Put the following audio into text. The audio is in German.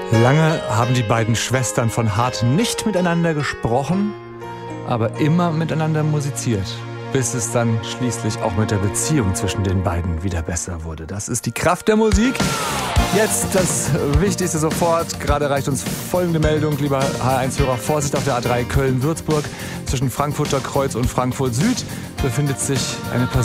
Lange haben die beiden Schwestern von Hart nicht miteinander gesprochen, aber immer miteinander musiziert, bis es dann schließlich auch mit der Beziehung zwischen den beiden wieder besser wurde. Das ist die Kraft der Musik. Jetzt das Wichtigste sofort. Gerade erreicht uns folgende Meldung, lieber H1-Hörer. Vorsicht auf der A3 Köln-Würzburg. Zwischen Frankfurter Kreuz und Frankfurt Süd befindet sich eine Person